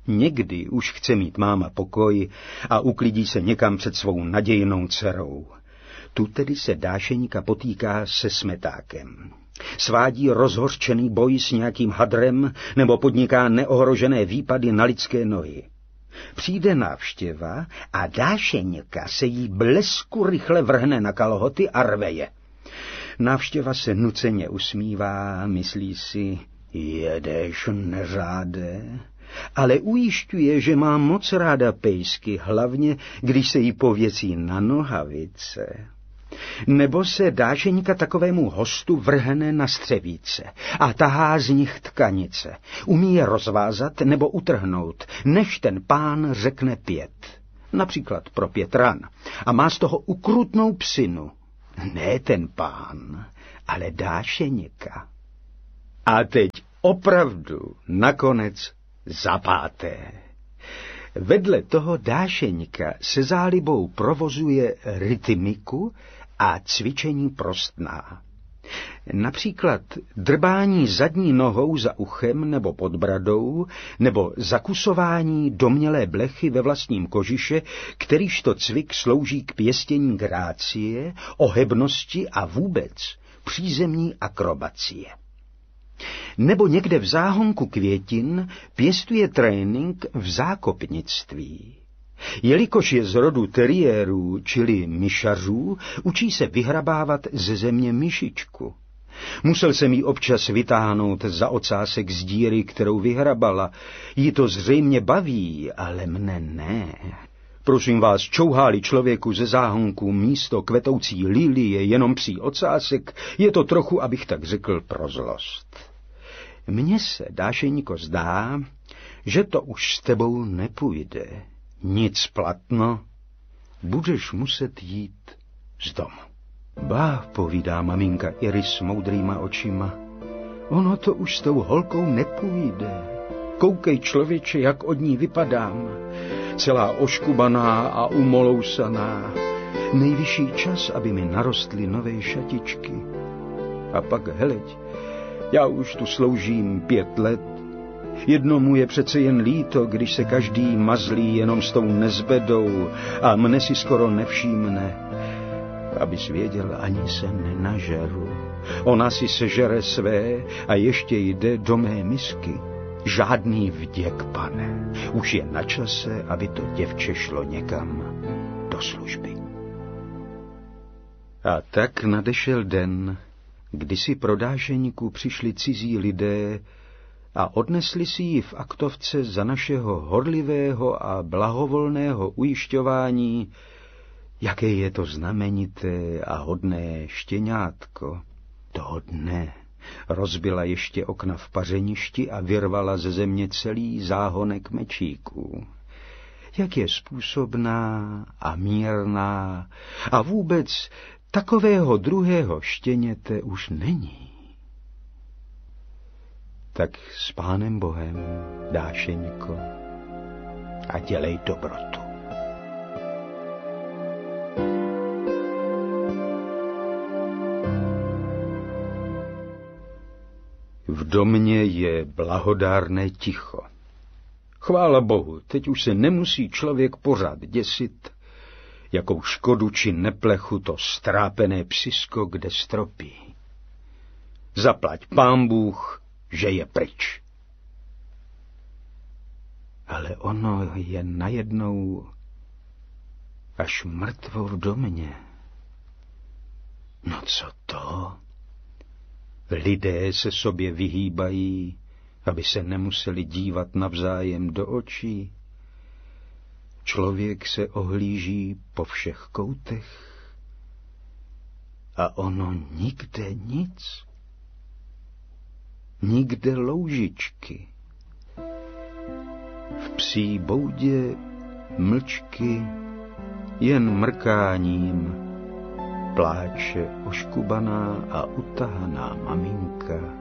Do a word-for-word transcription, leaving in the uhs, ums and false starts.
Někdy už chce mít máma pokoj a uklidí se někam před svou nadějnou dcerou. Tu tedy se Dášeňka potýká se Smetákem. Svádí rozhořčený boj s nějakým hadrem nebo podniká neohrožené výpady na lidské nohy. Přijde návštěva a Dášeňka se jí blesku rychle vrhne na kalhoty a rve je. Návštěva se nuceně usmívá, myslí si, jedeš, neřáde, ale ujišťuje, že má moc ráda pejsky, hlavně když se jí pověcí na nohavice. Nebo se Dášeňka takovému hostu vrhne na střevíce a tahá z nich tkanice. Umí je rozvázat nebo utrhnout, než ten pán řekne pět. Například pro pět ran. A má z toho ukrutnou psinu. Ne ten pán, ale Dášeňka. A teď opravdu nakonec za páté. Vedle toho Dášeňka se zálibou provozuje rytmiku a cvičení prostná. Například drbání zadní nohou za uchem nebo pod bradou, nebo zakusování domnělé blechy ve vlastním kožiše, kterýžto cvik slouží k pěstění grácie, ohebnosti a vůbec přízemní akrobacie. Nebo někde v záhonku květin pěstuje trénink v zákopnictví. Jelikož je z rodu teriérů, čili myšařů, učí se vyhrabávat ze země myšičku. Musel jsem jí občas vytáhnout za ocásek z díry, kterou vyhrabala. Jí to zřejmě baví, ale mne ne. Prosím vás, čouhá-li člověku ze záhonku místo kvetoucí lilie jenom psí ocásek, je to trochu, abych tak řekl, pro zlost. Mně se, Dášeňko, zdá, že to už s tebou nepůjde. Nic platno, budeš muset jít z domu. Bá, povídá maminka Iris moudrýma očima, ono to už s tou holkou nepůjde. Koukej, člověče, jak od ní vypadám, celá oškubaná a umolousaná. Nejvyšší čas, aby mi narostly nové šatičky. A pak heleď, já už tu sloužím pět let. Jednomu je přece jen líto, když se každý mazlí jenom s tou nezbedou a mne si skoro nevšímne. Abys věděl, ani se nenažeru. Ona si sežere své a ještě jde do mé misky. Žádný vděk, pane. Už je na čase, aby to děvče šlo někam do služby. A tak nadešel den, kdy si pro Dášeňku přišli cizí lidé a odnesli si ji v aktovce za našeho horlivého a blahovolného ujišťování, jaké je to znamenité a hodné štěňátko. Toho dne rozbila ještě okna v pařeništi a vyrvala ze země celý záhonek mečíků. Jak je způsobná a mírná a vůbec takového druhého štěněte už není. Tak s Pánem Bohem, Dášeňko, a dělej dobrotu. V domě je blahodárné ticho. Chvála Bohu, teď už se nemusí člověk pořád děsit, jakou škodu či neplechu to strápené psisko kde stropí. Zaplať Pán Bůh, že je pryč. Ale ono je najednou až mrtvo v domě. No co to? Lidé se sobě vyhýbají, aby se nemuseli dívat navzájem do očí. Člověk se ohlíží po všech koutech a ono nikde nic. Nikde loužičky. V psí boudě mlčky jen mrkáním pláče oškubaná a utahaná maminka